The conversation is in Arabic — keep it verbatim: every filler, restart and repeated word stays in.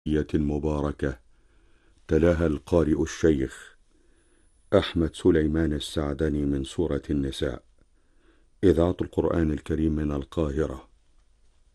المباركة تلاها القارئ الشيخ أحمد سليمان السعدني من سورة النساء، إذاعة القرآن الكريم من القاهرة.